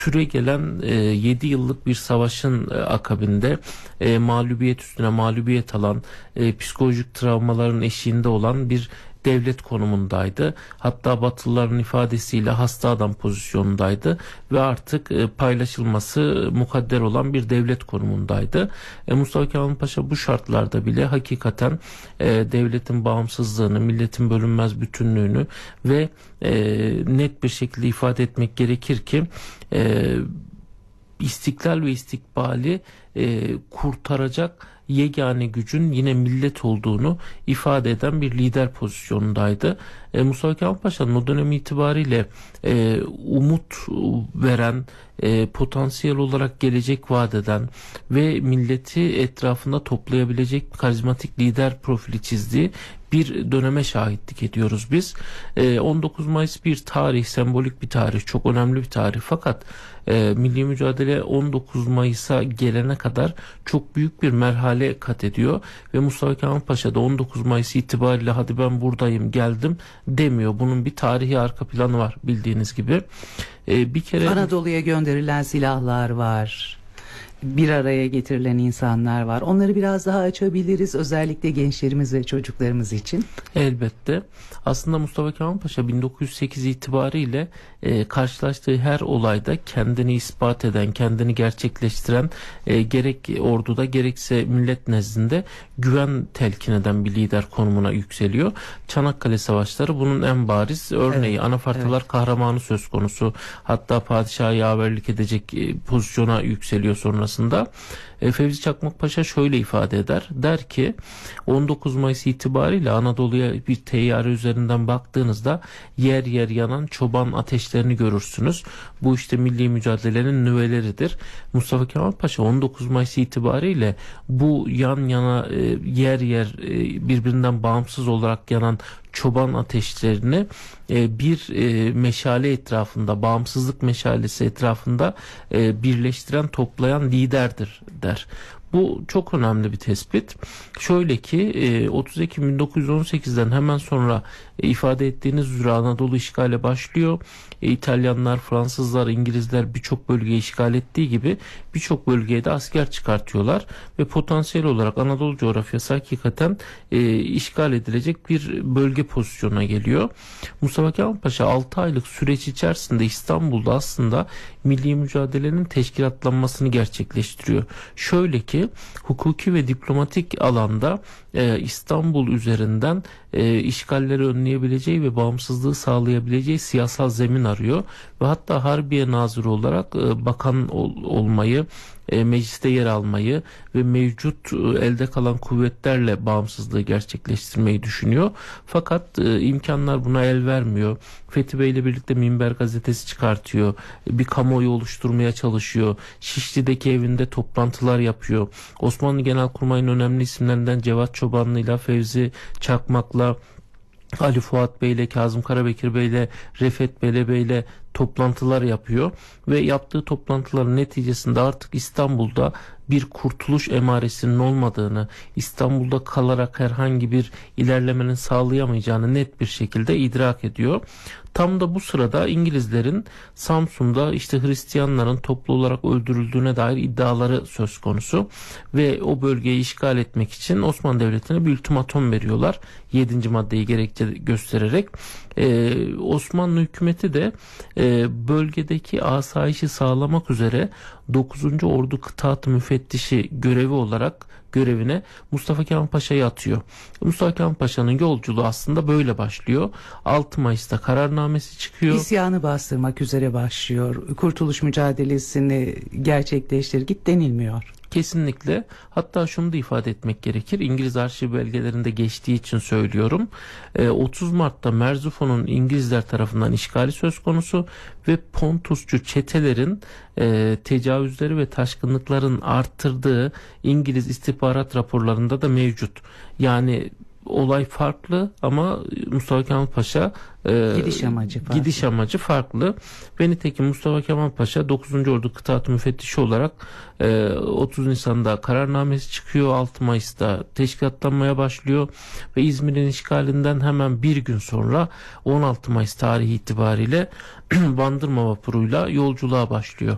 süre gelen 7 yıllık bir savaşın akabinde mağlubiyet üstüne mağlubiyet alan, psikolojik travmaların eşiğinde olan bir devlet konumundaydı. Hatta Batılıların ifadesiyle hasta adam pozisyonundaydı ve artık paylaşılması mukadder olan bir devlet konumundaydı. Mustafa Kemal Paşa bu şartlarda bile hakikaten devletin bağımsızlığını, milletin bölünmez bütünlüğünü ve net bir şekilde ifade etmek gerekir ki istiklal ve istikbali kurtaracak yegane gücün yine millet olduğunu ifade eden bir lider pozisyonundaydı. Mustafa Kemal Paşa'nın o dönem itibariyle umut veren, potansiyel olarak gelecek vaat eden ve milleti etrafında toplayabilecek karizmatik lider profili çizdiği bir döneme şahitlik ediyoruz biz. 19 Mayıs bir tarih, sembolik bir tarih, çok önemli bir tarih. Fakat milli mücadele 19 Mayıs'a gelene kadar çok büyük bir merhale kat ediyor ve Mustafa Kemal Paşa da 19 Mayıs itibariyle hadi ben buradayım, geldim demiyor. Bunun bir tarihi arka planı var bildiğiniz gibi. Bir kere Anadolu'ya gönderilen silahlar var. Bir araya getirilen insanlar var. Onları biraz daha açabiliriz, özellikle gençlerimiz ve çocuklarımız için. Elbette. Aslında Mustafa Kemal Paşa 1908 itibariyle karşılaştığı her olayda kendini ispat eden, kendini gerçekleştiren, gerek orduda gerekse millet nezdinde güven telkin eden bir lider konumuna yükseliyor. Çanakkale Savaşları bunun en bariz örneği. Evet, Anafartalar kahramanı söz konusu. Hatta padişaha yaverlik edecek pozisyona yükseliyor sonrasında. Fevzi Çakmak Paşa şöyle ifade eder. Der ki 19 Mayıs itibariyle Anadolu'ya bir teyyare üzerinden baktığınızda yer yer yanan çoban ateşlerini görürsünüz. Bu işte milli mücadelenin nüveleridir. Mustafa Kemal Paşa 19 Mayıs itibariyle bu yan yana yer yer birbirinden bağımsız olarak yanan çoban ateşlerini bir meşale etrafında, bağımsızlık meşalesi etrafında birleştiren, toplayan liderdir der. Bu çok önemli bir tespit. Şöyle ki 30 Ekim 1918'den hemen sonra ifade ettiğiniz üzere Anadolu işgale başlıyor. İtalyanlar, Fransızlar, İngilizler birçok bölgeyi işgal ettiği gibi birçok bölgeye de asker çıkartıyorlar ve potansiyel olarak Anadolu coğrafyası hakikaten işgal edilecek bir bölge pozisyonuna geliyor. Mustafa Kemal Paşa 6 aylık süreç içerisinde İstanbul'da aslında milli mücadelenin teşkilatlanmasını gerçekleştiriyor. Şöyle ki hukuki ve diplomatik alanda İstanbul üzerinden işgalleri önleyebileceği ve bağımsızlığı sağlayabileceği siyasal zemin arıyor ve hatta Harbiye Nazırı olarak bakan olmayı, mecliste yer almayı ve mevcut elde kalan kuvvetlerle bağımsızlığı gerçekleştirmeyi düşünüyor. Fakat imkanlar buna el vermiyor. Fethi Bey ile birlikte Minber gazetesi çıkartıyor. Bir kamuoyu oluşturmaya çalışıyor. Şişli'deki evinde toplantılar yapıyor. Osmanlı Genelkurmay'ın önemli isimlerinden Cevat Çobanlı ile Fevzi Çakmak'la, Ali Fuat Bey ile, Kazım Karabekir Bey ile, Refet Bele Bey ile toplantılar yapıyor ve yaptığı toplantıların neticesinde artık İstanbul'da bir kurtuluş emaresinin olmadığını, İstanbul'da kalarak herhangi bir ilerlemenin sağlayamayacağını net bir şekilde idrak ediyor. Tam da bu sırada İngilizlerin Samsun'da işte Hristiyanların toplu olarak öldürüldüğüne dair iddiaları söz konusu ve o bölgeyi işgal etmek için Osmanlı Devleti'ne bir ultimatum veriyorlar. 7. maddeyi gerekçe göstererek. Osmanlı hükümeti de bölgedeki asayişi sağlamak üzere 9. Ordu Kıtaat Müfettişi görevi olarak görevine Mustafa Kemal Paşa'yı atıyor. Mustafa Kemal Paşa'nın yolculuğu aslında böyle başlıyor. 6 Mayıs'ta kararnamesi çıkıyor. İsyanı bastırmak üzere başlıyor. Kurtuluş mücadelesini gerçekleştir git denilmiyor. Kesinlikle. Hatta şunu da ifade etmek gerekir. İngiliz arşiv belgelerinde geçtiği için söylüyorum. 30 Mart'ta Merzufon'un İngilizler tarafından işgali söz konusu ve Pontusçu çetelerin tecavüzleri ve taşkınlıkların arttırdığı İngiliz istihbarat raporlarında da mevcut. Yani olay farklı ama Mustafa Kemal Paşa gidiş amacı farklı. Ve nitekim Mustafa Kemal Paşa 9. Ordu Kıtaat Müfettişi olarak 30 Nisan'da kararnamesi çıkıyor. 6 Mayıs'ta teşkilatlanmaya başlıyor ve İzmir'in işgalinden hemen bir gün sonra 16 Mayıs tarihi itibariyle Bandırma vapuruyla yolculuğa başlıyor.